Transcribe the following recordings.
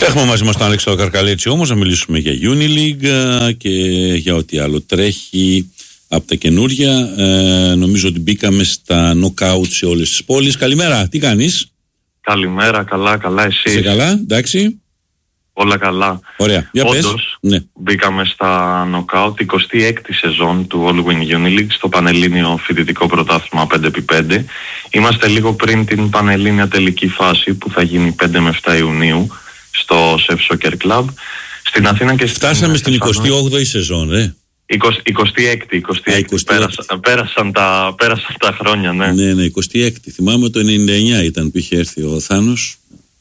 Έχουμε μαζί μας τον Αλέξανδρο Καρκαλέτσι όμως να μιλήσουμε για Unileague και για ό,τι άλλο τρέχει από τα καινούρια. Νομίζω ότι μπήκαμε στα knockout σε όλες τις πόλεις. Καλημέρα, τι κάνεις? Καλημέρα, καλά εσείς? Είσαι καλά, εντάξει? Όλα καλά. Ωραία, για πες. Όντως, ναι. Μπήκαμε στα knockout, 26η σεζόν του All Win Unileague στο Πανελλήνιο Φοιτητικό Πρωτάθλημα 5x5. Είμαστε λίγο πριν την Πανελλήνια τελική φάση που θα γίνει 5 με 7 Ιουνίου στο Chef Soccer Club. Στην Αθήνα και φτάσαμε στην 28η σεζόν, 26η. Πέρασαν τα χρόνια, ναι. Ναι, 26η. Θυμάμαι το 99 ήταν που είχε έρθει ο Θάνος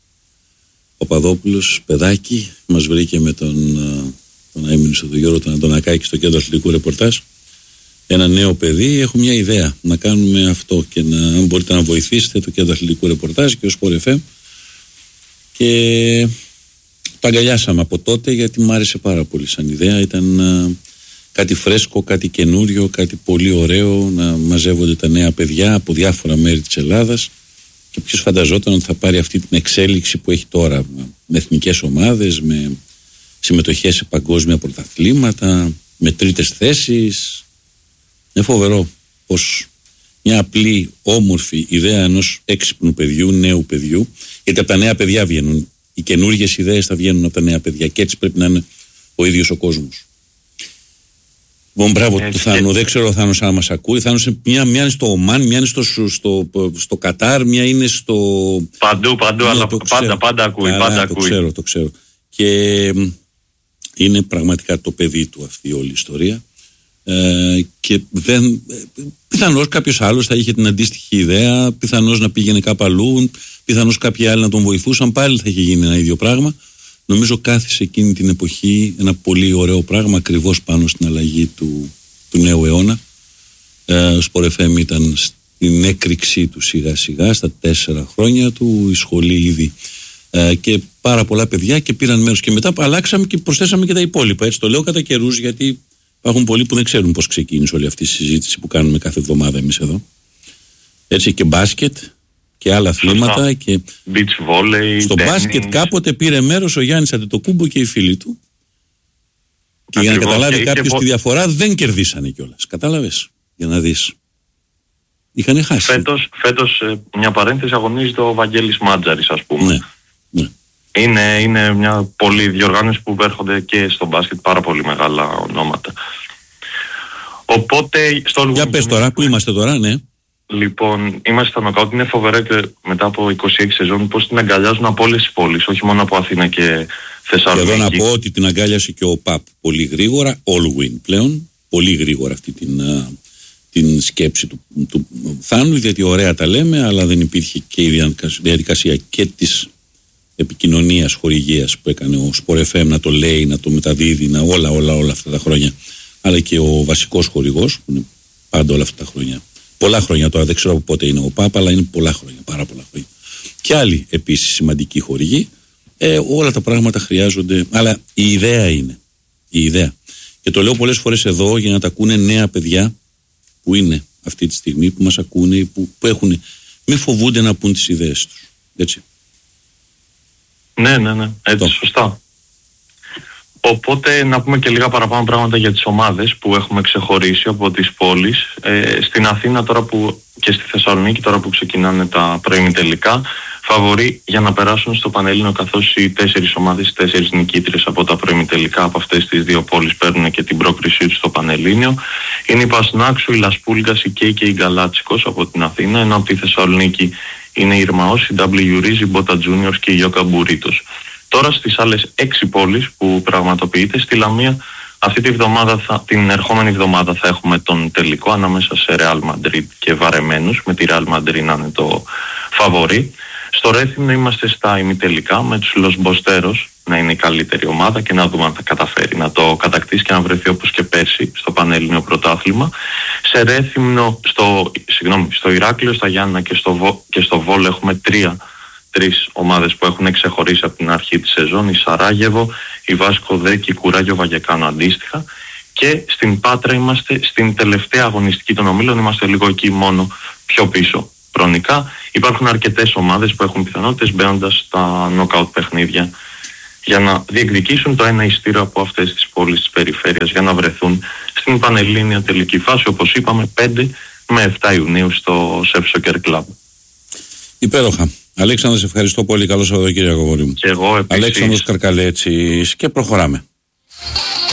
ο Παδόπουλος, παιδάκι, μας βρήκε με τον αείμνηστο του Γιώργο τον Αντωνακάκη στο κέντρο αθλητικού ρεπορτάζ. Ένα νέο παιδί, έχω μια ιδέα να κάνουμε αυτό και αν μπορείτε να βοηθήσετε το κέντρο αθλητικού ρεπορτάζ και ο Sport FM. Και το αγκαλιάσαμε από τότε γιατί μου άρεσε πάρα πολύ σαν ιδέα. Ήταν κάτι φρέσκο, κάτι καινούριο, κάτι πολύ ωραίο, να μαζεύονται τα νέα παιδιά από διάφορα μέρη της Ελλάδας. Και ποιος φανταζόταν ότι θα πάρει αυτή την εξέλιξη που έχει τώρα με εθνικές ομάδες, με συμμετοχές σε παγκόσμια πρωταθλήματα, με τρίτες θέσεις. Είναι φοβερό πως μια απλή όμορφη ιδέα ενός έξυπνου παιδιού, νέου παιδιού, γιατί από τα νέα παιδιά βγαίνουν οι καινούργιες ιδέες, θα βγαίνουν από τα νέα παιδιά και έτσι πρέπει να είναι ο ίδιος ο κόσμος. Λοιπόν, μπράβο του Θάνου. Δεν ξέρω ο Θάνος αν μας ακούει. Θάνος μια είναι στο Ομάν, μια είναι στο Κατάρ, μια είναι στο... Παντού, αλλά πάντα ακούει. Το ξέρω. Και είναι πραγματικά το παιδί του αυτή όλη η ιστορία. Και πιθανώς κάποιος άλλος θα είχε την αντίστοιχη ιδέα, πιθανώς να πήγαινε κάπου αλλού, πιθανώς κάποιοι άλλοι να τον βοηθούσαν, πάλι θα είχε γίνει ένα ίδιο πράγμα. Νομίζω κάθισε εκείνη την εποχή ένα πολύ ωραίο πράγμα ακριβώς πάνω στην αλλαγή του νέου αιώνα. Ο Sport FM ήταν στην έκρηξή του σιγά σιγά στα 4 χρόνια του, η σχολή ήδη και πάρα πολλά παιδιά και πήραν μέρος και μετά αλλάξαμε και προσθέσαμε και τα υπόλοιπα. Έτσι το λέω κατά καιρούς γιατί υπάρχουν πολλοί που δεν ξέρουν πώς ξεκίνησε όλη αυτή η συζήτηση που κάνουμε κάθε εβδομάδα εμείς εδώ. Έτσι και μπάσκετ και άλλα αθλήματα και beach volley, στο μπάσκετ κάποτε πήρε μέρος ο Γιάννης Αντετοκούμπο και οι φίλοι του και για να καταλάβει κάποιος τη διαφορά δεν κερδίσανε κιόλας, κατάλαβες, για να δεις, είχαν χάσει. Φέτος μια παρένθεση αγωνίζεται ο Βαγγέλης Μάτζαρης, ας πούμε. Ναι. Είναι μια πολλή διοργάνωση που έρχονται και στο μπάσκετ πάρα πολύ μεγάλα ονόματα. Οπότε για πες τώρα, πού είμαστε τώρα, ναι. Λοιπόν, είμαστε στα νοκάουτ. Είναι φοβερό και μετά από 26 σεζόν πως την αγκαλιάζουν από όλες τις πόλεις, όχι μόνο από Αθήνα και Θεσσαλονίκη. Και εδώ να πω ότι την αγκάλιασε και ο ΠΑΠ πολύ γρήγορα, all win πλέον, πολύ γρήγορα αυτή την σκέψη του Θάνου, γιατί ωραία τα λέμε, αλλά δεν υπήρχε και η διαδικασία και της επικοινωνίας, χορηγίας που έκανε ο Sport FM να το λέει, να το μεταδίδει, όλα αυτά τα χρόνια, αλλά και ο βασικός χορηγός που είναι πάντα όλα αυτά τα χρόνια. Πολλά χρόνια τώρα, δεν ξέρω από πότε είναι ο ΠΑΠ, αλλά είναι πολλά χρόνια, πάρα πολλά χρόνια. Και άλλοι επίσης σημαντικοί χορηγοί. Όλα τα πράγματα χρειάζονται, αλλά η ιδέα είναι. Η ιδέα. Και το λέω πολλές φορές εδώ για να τα ακούνε νέα παιδιά που είναι αυτή τη στιγμή, που μας ακούνε, που έχουν. Μην φοβούνται να πούν τις ιδέες τους. Έτσι. Ναι. Έτσι, σωστά. Οπότε να πούμε και λίγα παραπάνω πράγματα για τις ομάδες που έχουμε ξεχωρίσει από τις πόλεις. Στην Αθήνα τώρα και στη Θεσσαλονίκη τώρα που ξεκινάνε τα προημιτελικά, φαβορί για να περάσουν στο Πανελλήνιο, καθώς οι 4 ομάδες, οι 4 νικήτρες από τα προημιτελικά από αυτές τις δύο πόλεις παίρνουν και την πρόκρισή τους στο Πανελλήνιο. Είναι η Πασνάξου, η Λασπούλγκας, η Κέι και η Γκαλάτσικος από την Αθήνα, ενώ από τη Θεσσαλονίκη είναι η Ιρμαός, η W Riz, η Μπότα Juniors και η Γιώκα Μπουρίτος. Τώρα στις άλλες 6 πόλεις που πραγματοποιείται, στη Λαμία αυτή την ερχόμενη εβδομάδα θα έχουμε τον τελικό ανάμεσα σε Real Madrid και Βαρεμένους, με τη Real Madrid να είναι το φαβορί. Στο Ρέθυμνο είμαστε στα ημιτελικά με τους Los Bosteros να είναι η καλύτερη ομάδα και να δούμε αν θα καταφέρει να το κατακτήσει και να βρεθεί όπως και πέρσι στο Πανελλήνιο Πρωτάθλημα. Σε Ρέθυμνο, στο Ηράκλειο, στα Γιάννα και στο Βόλο έχουμε 3 ομάδες που έχουν ξεχωρίσει από την αρχή της σεζόν, η Σαράγεβο, η Βάσκο Δε και η Κουράγιο Βαγεκάνο αντίστοιχα. Και στην Πάτρα είμαστε στην τελευταία αγωνιστική των ομίλων, είμαστε λίγο εκεί μόνο πιο πίσω χρονικά. Υπάρχουν αρκετές ομάδες που έχουν πιθανότητες μπαίνοντας στα νοκάουτ παιχνίδια για να διεκδικήσουν το ένα ειστήριο από αυτές τις πόλεις της περιφέρειας για να βρεθούν στην πανελλήνια τελική φάση, όπως είπαμε, 5 με 7 Ιουνίου στο ΣΕΦ Soccer Club. Υπέροχα. Αλέξανδρε, σε ευχαριστώ πολύ. Καλό Σαββατοκύριακο, αγόρι μου. Και εγώ επίσης. Αλέξανδρος Καρκαλέτσης, και προχωράμε.